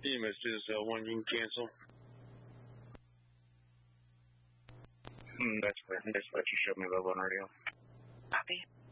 EMS, this is one you can cancel. That's what you showed me above on radio. Copy.